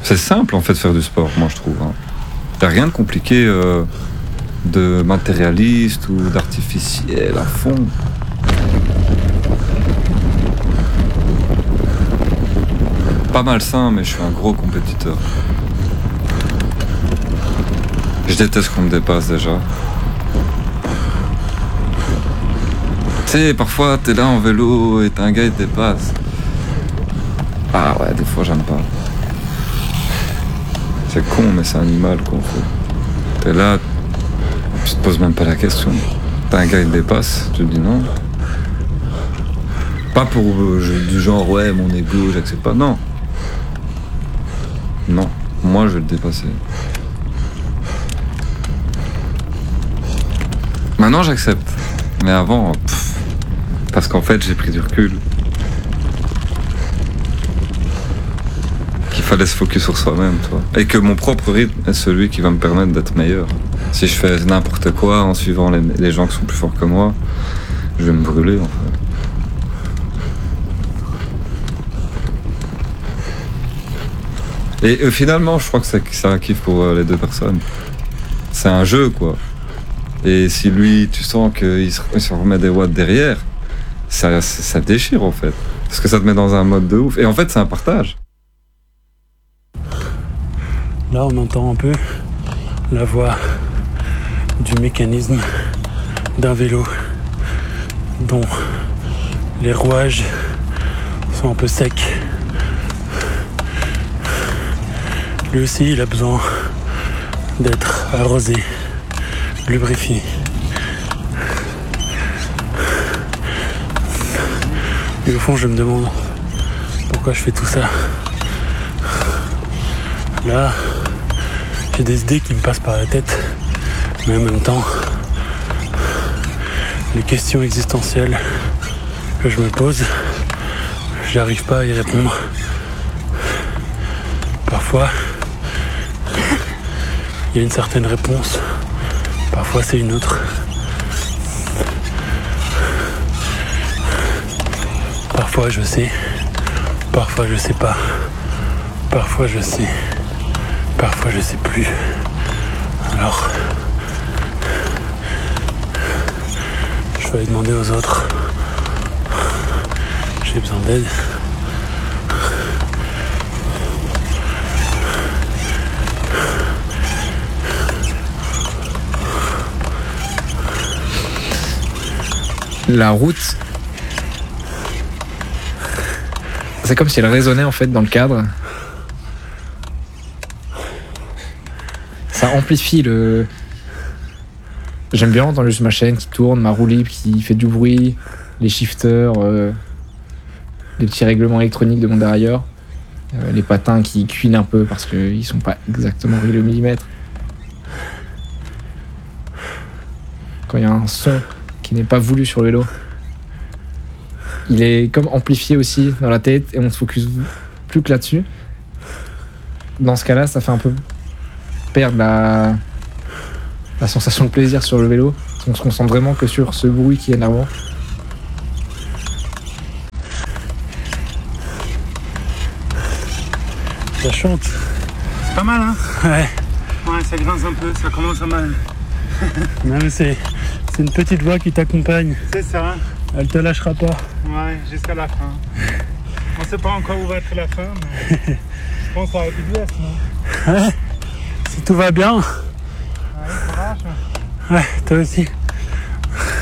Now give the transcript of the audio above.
C'est simple en fait de faire du sport, moi je trouve. Y a rien de compliqué, de matérialiste ou d'artificiel à fond. Pas malsain, mais je suis un gros compétiteur. Je déteste qu'on me dépasse déjà. Tu sais, parfois t'es là en vélo et t'as un gars qui te dépasse. Ah ouais, des fois j'aime pas. C'est con, mais c'est animal quoi. T'es là, tu te poses même pas la question. T'as un gars qui te dépasse, tu te dis non. Pas pour du genre ouais, mon ego, j'accepte pas. Non. Non, moi je vais le dépasser. Maintenant j'accepte. Mais avant, parce qu'en fait j'ai pris du recul. Qu'il fallait se focus sur soi-même, toi. Et que mon propre rythme est celui qui va me permettre d'être meilleur. Si je fais n'importe quoi en suivant les gens qui sont plus forts que moi, je vais me brûler en fait. Et finalement, je crois que c'est un kiff pour les deux personnes. C'est un jeu, quoi. Et si lui, tu sens qu'il se remet des watts derrière, ça déchire, en fait. Parce que ça te met dans un mode de ouf. Et en fait, c'est un partage. Là, on entend un peu la voix du mécanisme d'un vélo dont les rouages sont un peu secs. Lui aussi, il a besoin d'être arrosé, lubrifié. Et au fond, je me demande pourquoi je fais tout ça. Là, j'ai des idées qui me passent par la tête, mais en même temps, les questions existentielles que je me pose, j'arrive pas à y répondre. Parfois, il y a une certaine réponse, parfois c'est une autre. Parfois je sais, parfois je sais pas, parfois je sais, parfois je sais plus. Alors, je vais aller demander aux autres. J'ai besoin d'aide. La route, c'est comme si elle résonnait en fait dans le cadre. Ça amplifie le... J'aime bien entendre juste ma chaîne qui tourne, ma roue libre qui fait du bruit, les shifters, les petits règlements électroniques de mon dérailleur, les patins qui cuinent un peu parce qu'ils sont pas exactement réglés au millimètre. Quand il y a un son qui n'est pas voulu sur le vélo, il est comme amplifié aussi dans la tête et on se focus plus que là-dessus. Dans ce cas-là, ça fait un peu perdre la sensation de plaisir sur le vélo. On se concentre vraiment que sur ce bruit qui est énervant. Ça chante. C'est pas mal, hein? Ouais. Ouais, ça grince un peu, ça commence à mal. Non, mais c'est une petite voix qui t'accompagne. C'est ça. Elle te lâchera pas. Ouais, jusqu'à la fin. On sait pas encore où va être la fin, mais je pense que ça va être du S, non? Ouais. Si tout va bien. Ouais, courage. Ouais, toi aussi.